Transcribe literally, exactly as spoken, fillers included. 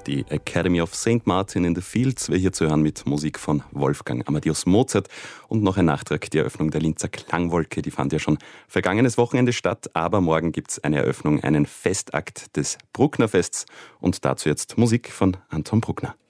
Die Academy of Saint Martin in the Fields wäre hier zu hören mit Musik von Wolfgang Amadeus Mozart und noch ein Nachtrag, die Eröffnung der Linzer Klangwolke, die fand ja schon vergangenes Wochenende statt, aber morgen gibt es eine Eröffnung, einen Festakt des Brucknerfests und dazu jetzt Musik von Anton Bruckner.